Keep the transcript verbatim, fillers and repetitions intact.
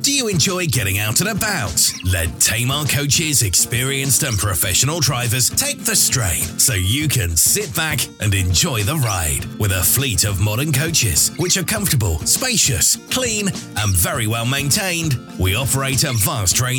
Do you enjoy getting out and about? Let Tamar Coaches' experienced and professional drivers take the strain so you can sit back and enjoy the ride. With a fleet of modern coaches, which are comfortable, spacious, clean, and very well maintained, we operate a vast range